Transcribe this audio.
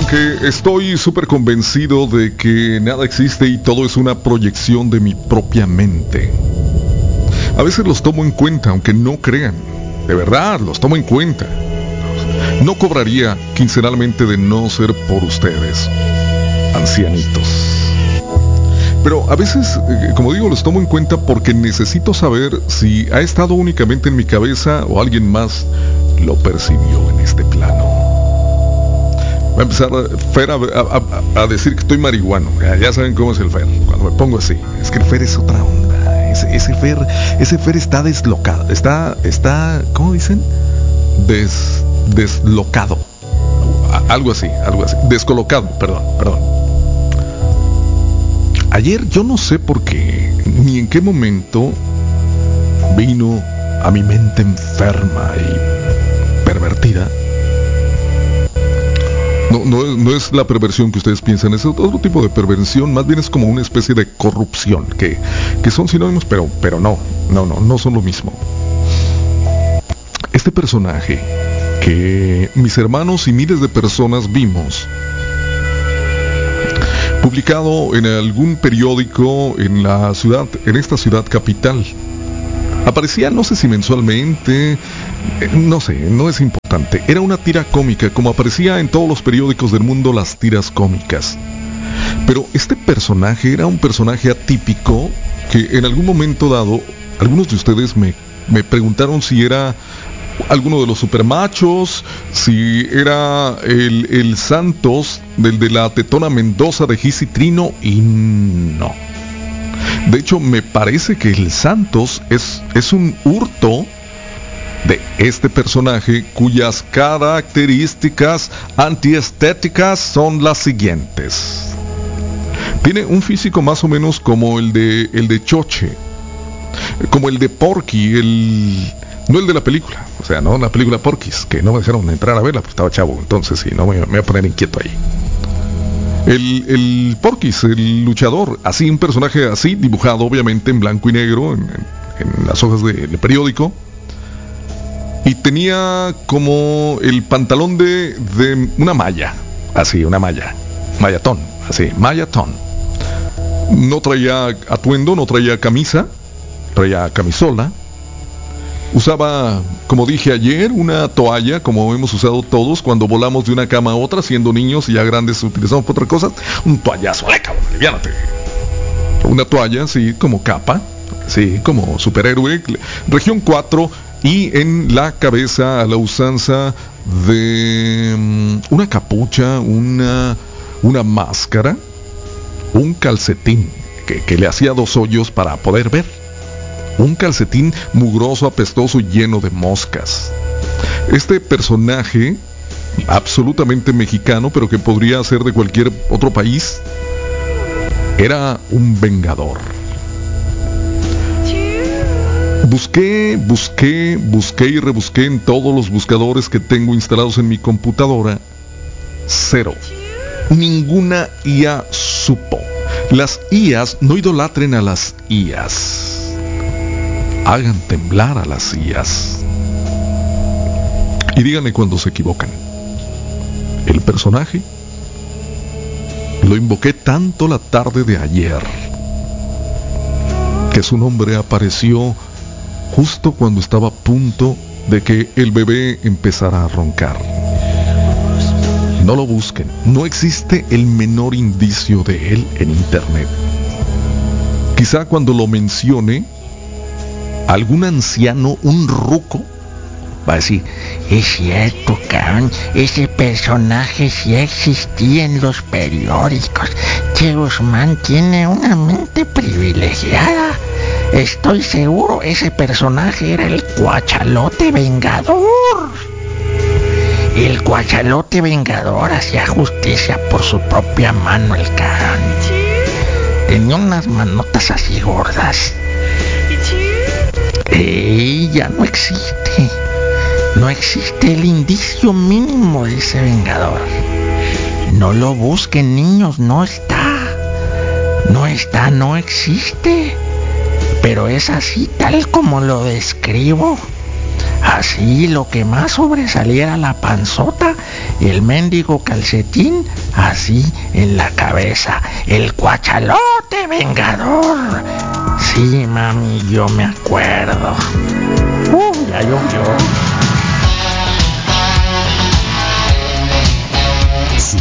Aunque estoy súper convencido de que nada existe y todo es una proyección de mi propia mente, a veces los tomo en cuenta, aunque no crean. De verdad, los tomo en cuenta. No cobraría quincenalmente de no ser por ustedes, ancianitos. Pero a veces, como digo, los tomo en cuenta porque necesito saber si ha estado únicamente en mi cabeza o alguien más lo percibió en este plano. Va a empezar Fer a decir que estoy marihuano. Ya saben cómo es el Fer. Cuando me pongo así, es que el Fer es otra onda. Ese Fer está deslocado. Está, ¿cómo dicen? Deslocado. Algo así. Descolocado, perdón. Ayer yo no sé por qué, ni en qué momento vino a mi mente enferma y pervertida. No es la perversión que ustedes piensan, es otro tipo de perversión, más bien es como una especie de corrupción, que son sinónimos, pero no son lo mismo. Este personaje que mis hermanos y miles de personas vimos, publicado en algún periódico en esta ciudad capital. Aparecía, no sé si mensualmente, no sé, no es importante. Era una tira cómica, como aparecía en todos los periódicos del mundo las tiras cómicas. Pero este personaje era un personaje atípico que en algún momento dado, algunos de ustedes me preguntaron si era alguno de los supermachos, si era el Santos, del de la tetona Mendoza de Gis y Trino, y no. De hecho, me parece que el Santos es un hurto de este personaje cuyas características antiestéticas son las siguientes. Tiene un físico más o menos como el de Choche, como el de Porky, no el de la película, o sea, no la película Porky's, que no me dejaron entrar a verla porque estaba chavo, entonces sí, no me voy a poner inquieto ahí. El Porky's, el luchador, así, un personaje así, dibujado obviamente en blanco y negro, en las hojas del periódico. Y tenía como el pantalón de una malla, así, una malla, mallatón, así, mallatón. No traía atuendo, no traía camisa, traía camisola. Usaba, como dije ayer, una toalla, como hemos usado todos cuando volamos de una cama a otra, siendo niños y ya grandes utilizamos para otra cosa. Un toallazo, cabrón, aliviánate. Una toalla, sí, como capa, sí, como superhéroe, región 4, y en la cabeza a la usanza de una capucha, una máscara, un calcetín que le hacía 2 hoyos para poder ver. Un calcetín mugroso, apestoso y lleno de moscas. Este personaje, absolutamente mexicano, pero que podría ser de cualquier otro país, era un vengador. Busqué y rebusqué en todos los buscadores que tengo instalados en mi computadora. 0. Ninguna IA supo. Las IAs no idolatren a las IAs. Hagan temblar a las IAs. Y díganme cuando se equivocan. El personaje lo invoqué tanto la tarde de ayer que su nombre apareció justo cuando estaba a punto de que el bebé empezara a roncar. No lo busquen, no existe el menor indicio de él en internet. Quizá cuando lo mencione, algún anciano, un ruco, va a decir: es cierto, cabrón, ese personaje sí existía en los periódicos. Che Guzmán tiene una mente privilegiada. Estoy seguro ese personaje era el Cuachalote Vengador. El Cuachalote Vengador hacía justicia por su propia mano, el cabrón. Tenía unas manotas así gordas. Ya no existe. No existe el indicio mínimo de ese Vengador. No lo busquen, niños, no está, no existe. Pero es así tal como lo describo. Así, lo que más sobresalía era la panzota y el mendigo calcetín así en la cabeza. El cuachalote vengador. Sí, mami, yo me acuerdo. Ya llovió.